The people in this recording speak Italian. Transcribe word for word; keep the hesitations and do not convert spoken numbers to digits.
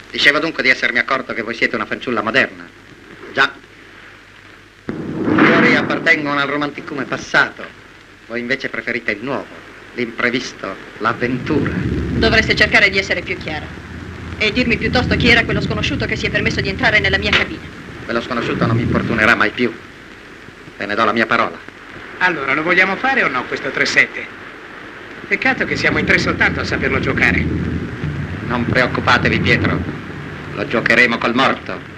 Dicevo dunque di essermi accorto che voi siete una fanciulla moderna. Già. I fiori appartengono al romanticume passato. Voi invece preferite il nuovo, l'imprevisto, l'avventura. Dovreste cercare di essere più chiara. E dirmi piuttosto chi era quello sconosciuto che si è permesso di entrare nella mia cabina. Quello sconosciuto non mi importunerà mai più. Ve ne do la mia parola. Allora, lo vogliamo fare o no questo tre sette? Peccato che siamo in tre soltanto a saperlo giocare. Non preoccupatevi, Pietro. Lo giocheremo col morto.